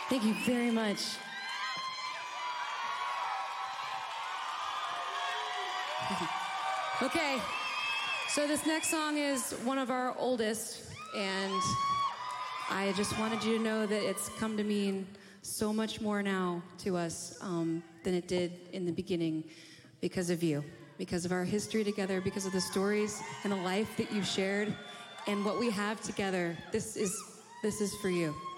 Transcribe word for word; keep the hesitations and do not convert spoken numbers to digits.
Thank you very much. Okay, so this next song is one of our oldest, and I just wanted you to know that it's come to mean so much more now to us um, than it did in the beginning because of you, because of our history together, because of the stories and the life that you've shared and what we have together. This is, this is for you.